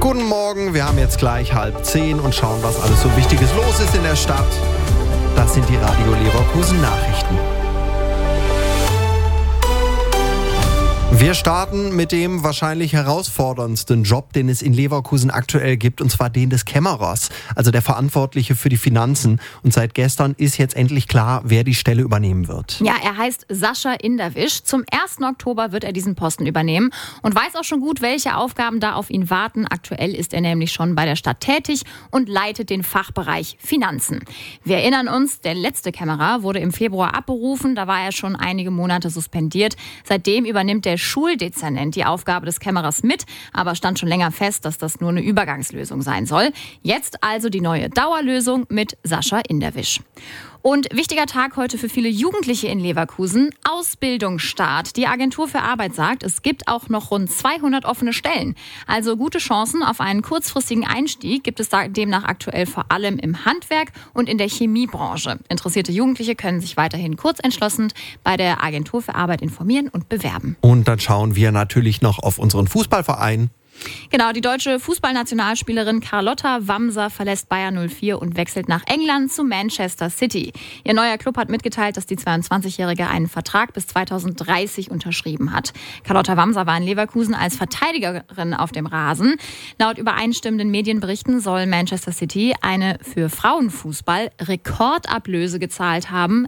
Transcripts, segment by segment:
Guten Morgen, wir haben jetzt gleich 9:30 und schauen, was alles so Wichtiges los ist in der Stadt. Das sind die Radio Leverkusen Nachrichten. Wir starten mit dem wahrscheinlich herausforderndsten Job, den es in Leverkusen aktuell gibt, und zwar den des Kämmerers, also der Verantwortliche für die Finanzen. Und seit gestern ist jetzt endlich klar, wer die Stelle übernehmen wird. Ja, er heißt Sascha Inderwisch. Zum 1. Oktober wird er diesen Posten übernehmen und weiß auch schon gut, welche Aufgaben da auf ihn warten. Aktuell ist er nämlich schon bei der Stadt tätig und leitet den Fachbereich Finanzen. Wir erinnern uns, der letzte Kämmerer wurde im Februar abberufen. Da war er schon einige Monate suspendiert. Seitdem übernimmt der Schuldezernent die Aufgabe des Kämmerers mit, aber stand schon länger fest, dass das nur eine Übergangslösung sein soll. Jetzt also die neue Dauerlösung mit Sascha Inderwisch. Und wichtiger Tag heute für viele Jugendliche in Leverkusen, Ausbildungsstart. Die Agentur für Arbeit sagt, es gibt auch noch rund 200 offene Stellen. Also gute Chancen auf einen kurzfristigen Einstieg gibt es demnach aktuell vor allem im Handwerk und in der Chemiebranche. Interessierte Jugendliche können sich weiterhin kurzentschlossen bei der Agentur für Arbeit informieren und bewerben. Und dann schauen wir natürlich noch auf unseren Fußballverein. Genau, die deutsche Fußballnationalspielerin Carlotta Wamser verlässt Bayer 04 und wechselt nach England zu Manchester City. Ihr neuer Club hat mitgeteilt, dass die 22-Jährige einen Vertrag bis 2030 unterschrieben hat. Carlotta Wamser war in Leverkusen als Verteidigerin auf dem Rasen. Laut übereinstimmenden Medienberichten soll Manchester City eine für Frauenfußball Rekordablöse gezahlt haben,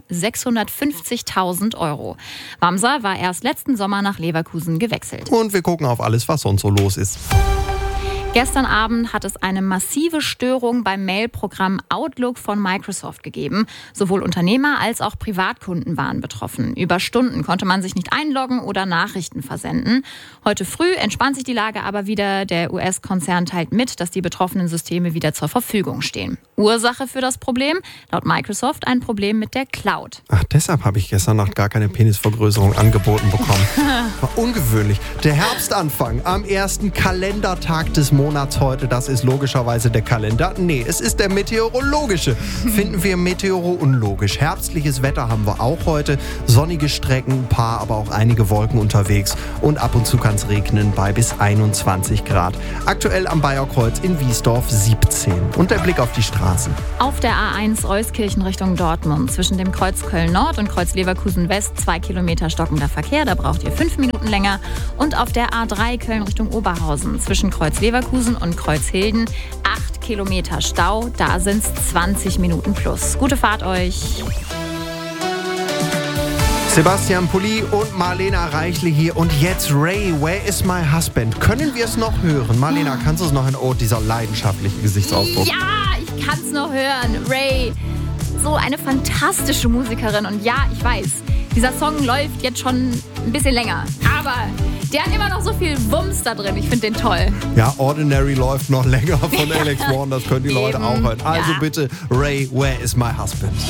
650.000 €. Wamser war erst letzten Sommer nach Leverkusen gewechselt. Und wir gucken auf alles, was sonst so los ist. Gestern Abend hat es eine massive Störung beim Mailprogramm Outlook von Microsoft gegeben. Sowohl Unternehmer als auch Privatkunden waren betroffen. Über Stunden konnte man sich nicht einloggen oder Nachrichten versenden. Heute früh entspannt sich die Lage aber wieder. Der US-Konzern teilt mit, dass die betroffenen Systeme wieder zur Verfügung stehen. Ursache für das Problem? Laut Microsoft ein Problem mit der Cloud. Ach, deshalb habe ich gestern Nacht gar keine Penisvergrößerung angeboten bekommen. War ungewöhnlich. Der Herbstanfang am ersten Kalendertag des Monats heute, das ist logischerweise der Kalender. Nee, es ist der meteorologische. Finden wir meteoro-unlogisch. Herbstliches Wetter haben wir auch heute. Sonnige Strecken, ein paar, aber auch einige Wolken unterwegs. Und ab und zu kann es regnen bei bis 21 Grad. Aktuell am Bayerkreuz in Wiesdorf 17. Und der Blick auf die Straßen. Auf der A1 Euskirchen Richtung Dortmund. Zwischen dem Kreuz Köln-Nord und Kreuz Leverkusen-West 2 Kilometer stockender Verkehr. Da braucht ihr 5 Minuten länger. Und auf der A3 Köln Richtung Oberhausen. Zwischen Kreuz Leverkusen und Kreuzhilden 8 Kilometer Stau. Da sind es 20 Minuten plus. Gute Fahrt euch. Sebastian Pulli und Marlena Reichle hier. Und jetzt Ray, Where is my husband? Können wir es noch hören? Marlena, kannst du es noch hören? Oh, dieser leidenschaftliche Gesichtsausdruck. Ja, ich kann es noch hören. Ray, so eine fantastische Musikerin. Und ja, ich weiß, dieser Song läuft jetzt schon ein bisschen länger. Aber der hat immer noch so viel Wumms da drin. Ich finde den toll. Ja, Ordinary läuft noch länger von Alex Warren. Das können die Leute auch hören. Also bitte, Ray, Where is my husband?